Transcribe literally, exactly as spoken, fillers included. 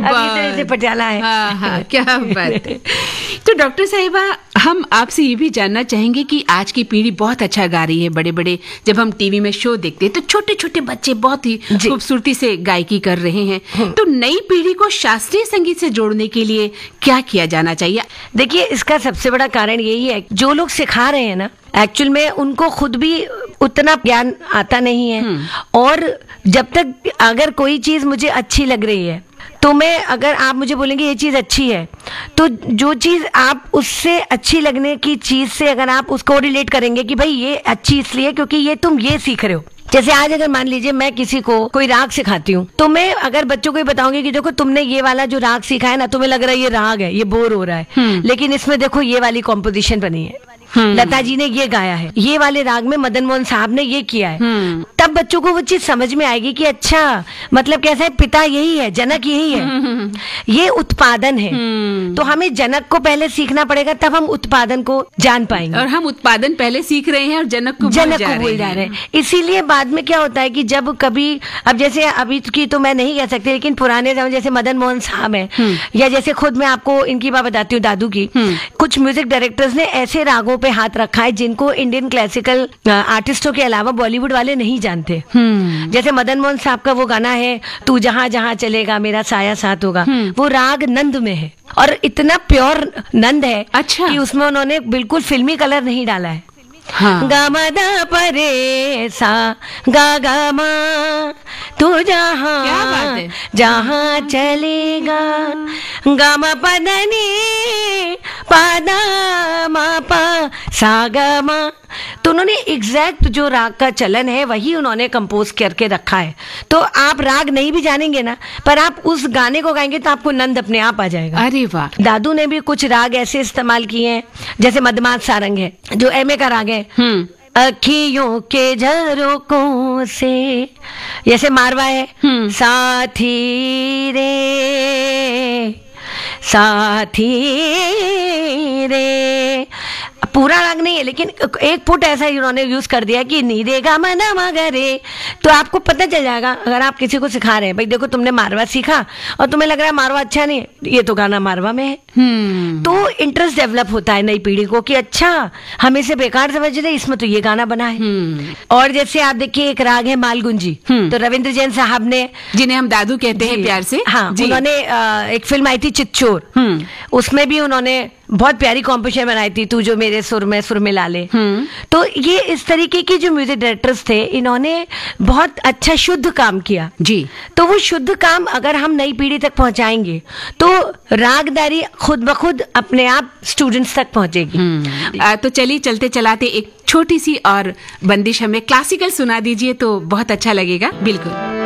अभी तो पटियाला है। हाँ हाँ, क्या बात है। तो डॉक्टर साहिबा, हम आपसे ये भी जानना चाहेंगे कि आज की पीढ़ी बहुत अच्छा गा रही है। बड़े बड़े जब हम टीवी में शो देखते हैं तो छोटे छोटे बच्चे बहुत ही खूबसूरती से गायकी कर रहे हैं। तो नई पीढ़ी को शास्त्रीय संगीत से जोड़ने के लिए क्या किया जाना चाहिए? देखिए, इसका सबसे बड़ा कारण यही है, जो लोग सिखा रहे हैं ना, एक्चुअल में उनको खुद भी उतना ज्ञान आता नहीं है। और जब तक अगर कोई चीज मुझे अच्छी लग रही है तो मैं, अगर आप मुझे बोलेंगे ये चीज अच्छी है, तो जो चीज आप उससे अच्छी लगने की चीज से अगर आप उसको रिलेट करेंगे कि भाई ये अच्छी इसलिए क्योंकि ये तुम ये सीख रहे हो। जैसे आज अगर मान लीजिए मैं किसी को कोई राग सिखाती हूँ, तो मैं अगर बच्चों को बताऊंगी कि देखो तुमने ये वाला जो राग सीखा है ना, तुम्हें लग रहा है ये राग है, ये बोर हो रहा है, लेकिन इसमें देखो ये वाली कॉम्पोजिशन बनी है, लता जी ने ये गाया है, ये वाले राग में मदन मोहन साहब ने ये किया है, तब बच्चों को वो चीज समझ में आएगी कि अच्छा, मतलब कैसा है, पिता यही है, जनक यही है, ये उत्पादन है। तो हमें जनक को पहले सीखना पड़ेगा, तब हम उत्पादन को जान पाएंगे। और हम उत्पादन पहले सीख रहे हैं और जनक को जनक को भूल जा रहे हैं। इसीलिए बाद में क्या होता है कि जब कभी, अब जैसे अभी की तो मैं नहीं कह सकती, लेकिन पुराने समय जैसे मदन मोहन साहब है, या जैसे खुद मैं आपको इनकी बात बताती हूँ, दादू की, कुछ म्यूजिक डायरेक्टर्स ने ऐसे रागों पे हाथ रखा है जिनको इंडियन क्लासिकल आर्टिस्टों के अलावा बॉलीवुड वाले नहीं जानते। जैसे मदन मोहन साहब का वो गाना है, तू जहां जहां चलेगा मेरा साया साथ होगा, वो राग नंद में है और इतना प्योर नंद है। अच्छा। कि उसमें उन्होंने बिल्कुल फिल्मी कलर नहीं डाला है। हाँ। गा मा दा परे सा गा गा मा, तू जहाँ जहाँ चलेगा, गा मा पदनी पादा मा पा सा गा मा। तो उन्होंने एग्जैक्ट जो राग का चलन है वही उन्होंने कंपोज करके रखा है। तो आप राग नहीं भी जानेंगे ना, पर आप उस गाने को गाएंगे तो आपको नंद अपने आप आ जाएगा। अरे वाह। दादू ने भी कुछ राग ऐसे इस्तेमाल किए हैं, जैसे मदमात सारंग है जो एम ए का राग है, अखियों के झरोकों से, जैसे मारवा है, साथी रे साथी रे, पूरा राग नहीं है लेकिन एक फुट ऐसा उन्होंने यूज कर दिया कि नी रे गा मा ना मा गा रे। तो आपको पता चल जाएगा, अगर आप किसी को सिखा रहे हैं, भाई देखो तुमने मारवा सीखा और तुम्हें लग रहा है मारवा अच्छा नहीं, ये तो गाना मारवा में है। तो इंटरेस्ट डेवलप होता है नई पीढ़ी को कि अच्छा, हम इसे बेकार समझ रहे, इसमें तो ये गाना बना है। और जैसे आप देखिए, एक राग है मालगुंजी, तो रविंद्र जैन साहब ने, जिन्हें हम दादू कहते हैं प्यार से, हाँ, उन्होंने एक फिल्म आई थी चिच्चोर, उसमें भी उन्होंने बहुत प्यारी कॉम्पोजिशन बनाई थी, तू जो मेरे सुर में सुर मिला ले। तो ये इस तरीके के जो म्यूजिक डायरेक्टर्स थे, इन्होंने बहुत अच्छा शुद्ध काम किया जी। तो वो शुद्ध काम अगर हम नई पीढ़ी तक पहुंचाएंगे तो रागदारी खुद ब खुद अपने आप स्टूडेंट्स तक पहुंचेगी। आ, तो चलिए चलते चलाते एक छोटी सी और बंदिश हमें क्लासिकल सुना दीजिए तो बहुत अच्छा लगेगा। बिल्कुल।